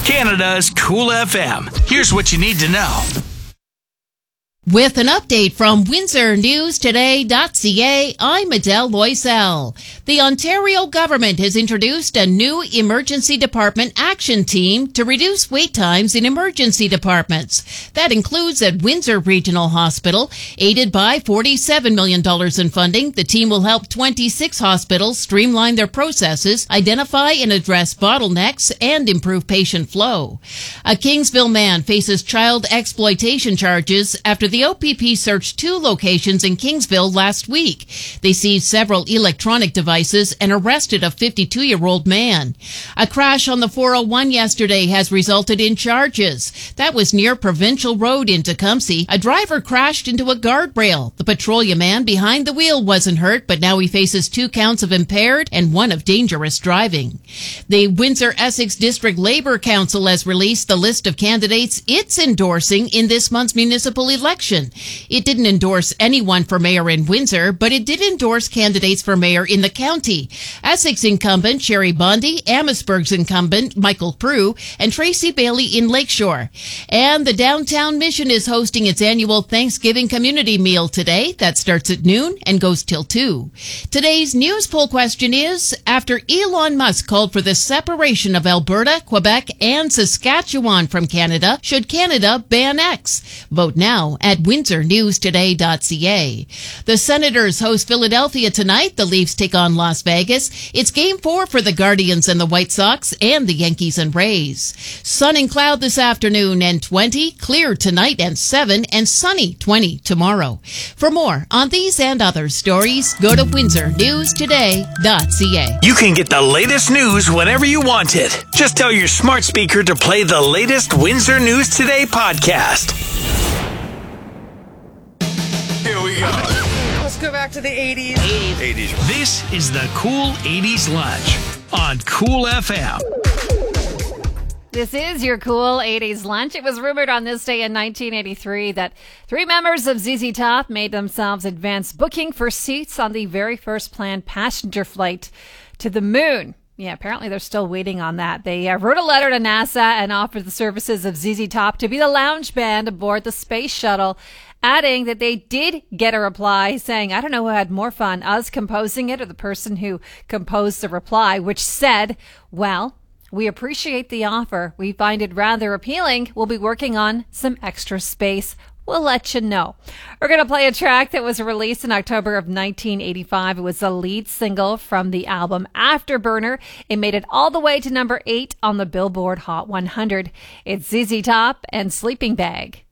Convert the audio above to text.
Canada's Cool FM. Here's what you need to know. With an update from WindsorNewsToday.ca, I'm Adele Loisel. The Ontario government has introduced a new emergency department action team to reduce wait times in emergency departments. That includes at Windsor Regional Hospital. Aided by $47 million in funding, the team will help 26 hospitals streamline their processes, identify and address bottlenecks, and improve patient flow. A Kingsville man faces child exploitation charges after the OPP searched 2 locations in Kingsville last week. They seized several electronic devices and arrested a 52-year-old man. A crash on the 401 yesterday has resulted in charges. That was near Provincial Road in Tecumseh. A driver crashed into a guardrail. The petroleum man behind the wheel wasn't hurt, but now he faces 2 counts of impaired and 1 of dangerous driving. The Windsor-Essex District Labour Council has released the list of candidates it's endorsing in this month's municipal election. It didn't endorse anyone for mayor in Windsor, but it did endorse candidates for mayor in the county. Essex incumbent Sherry Bondi, Amherstburg's incumbent Michael Prue, and Tracy Bailey in Lakeshore. And the Downtown Mission is hosting its annual Thanksgiving community meal today. That starts at noon and goes till 2. Today's news poll question is, after Elon Musk called for the separation of Alberta, Quebec, and Saskatchewan from Canada, should Canada ban X? Vote now at WindsorNewsToday.ca. The Senators host Philadelphia tonight. The Leafs take on Las Vegas. It's Game 4 for the Guardians and the White Sox and the Yankees and Rays. Sun and cloud this afternoon and 20. Clear tonight and 7 and sunny 20 tomorrow. For more on these and other stories, go to WindsorNewsToday.ca. You can get the latest news whenever you want it. Just tell your smart speaker to play the latest Windsor News Today podcast. Here we go. Let's go back to the 80s. 80s. This is the Cool 80s Lunch on Cool FM. This is your Cool 80s Lunch. It was rumored on this day in 1983 that 3 members of ZZ Top made themselves advance booking for seats on the very first planned passenger flight to the moon. Yeah, apparently they're still waiting on that. They wrote a letter to NASA and offered the services of ZZ Top to be the lounge band aboard the space shuttle, adding that they did get a reply saying, I don't know who had more fun, us composing it or the person who composed the reply, which said, well, we appreciate the offer. We find it rather appealing. We'll be working on some extra space. We'll let you know. We're going to play a track that was released in October of 1985. It was the lead single from the album Afterburner. It made it all the way to number 8 on the Billboard Hot 100. It's ZZ Top and Sleeping Bag.